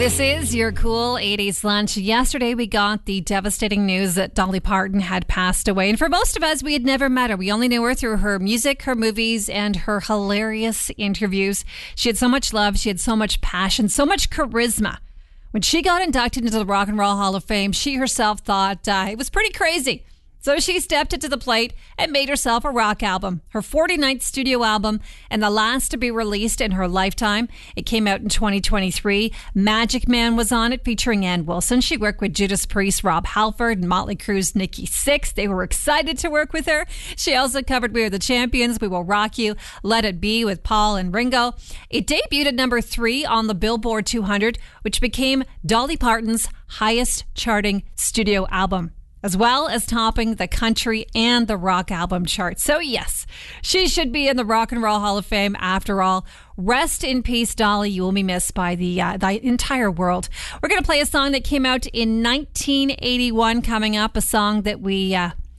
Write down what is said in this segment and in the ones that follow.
This is your cool 80s lunch. Yesterday, we got the devastating news that Dolly Parton had passed away. And for most of us, we had never met her. We only knew her through her music, her movies, and her hilarious interviews. She had so much love. She had so much passion, so much charisma. When she got inducted into the Rock and Roll Hall of Fame, she herself thought it was pretty crazy. So she stepped into the plate and made herself a rock album, her 49th studio album, and the last to be released in her lifetime. It came out in 2023. Magic Man was on it, featuring Ann Wilson. She worked with Judas Priest, Rob Halford, and Motley Crue's Nikki Sixx. They were excited to work with her. She also covered We Are the Champions, We Will Rock You, Let It Be with Paul and Ringo. It debuted at number 3 on the Billboard 200, which became Dolly Parton's highest charting studio album, as well as topping the country and the rock album chart. So yes, she should be in the Rock and Roll Hall of Fame after all. Rest in peace, Dolly. You will be missed by the entire world. We're going to play a song that came out in 1981 coming up, a song that we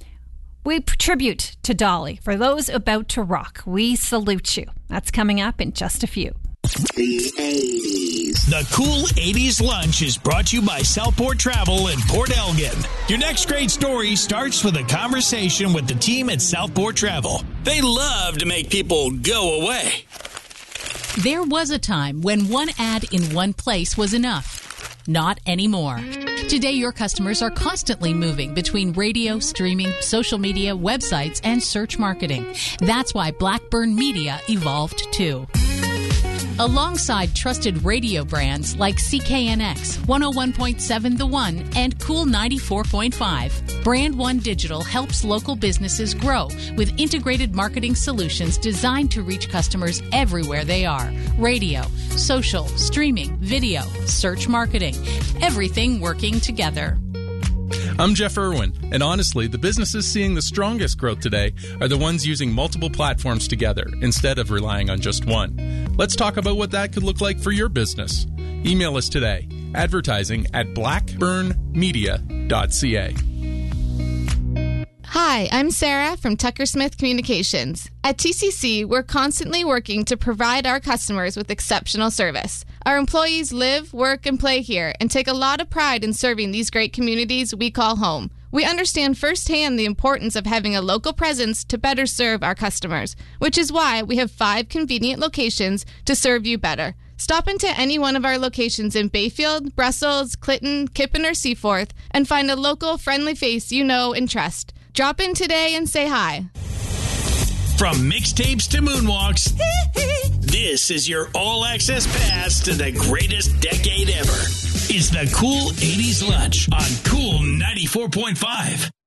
tribute to Dolly. For those about to rock, we salute you. That's coming up in just a few. The 80s. The Cool 80s Lunch is brought to you by Southport Travel in Port Elgin. Your next great story starts with a conversation with the team at Southport Travel. They love to make people go away. There was a time when one ad in one place was enough. Not anymore. Today, your customers are constantly moving between radio, streaming, social media, websites, and search marketing. That's why Blackburn Media evolved too. Alongside trusted radio brands like CKNX, 101.7 The One, and Cool 94.5, Brand One Digital helps local businesses grow with integrated marketing solutions designed to reach customers everywhere they are. Radio, social, streaming, video, search marketing, everything working together. I'm Jeff Irwin, and honestly, the businesses seeing the strongest growth today are the ones using multiple platforms together instead of relying on just one. Let's talk about what that could look like for your business. Email us today, advertising@blackburnmedia.ca. Hi, I'm Sarah from Tucker Smith Communications. At TCC, we're constantly working to provide our customers with exceptional service. Our employees live, work, and play here and take a lot of pride in serving these great communities we call home. We understand firsthand the importance of having a local presence to better serve our customers, which is why we have 5 convenient locations to serve you better. Stop into any one of our locations in Bayfield, Brussels, Clinton, Kippen, or Seaforth and find a local, friendly face you know and trust. Drop in today and say hi. From mixtapes to moonwalks, this is your all-access pass to the greatest decade ever. It's the Cool 80s Lunch on Cool 94.5.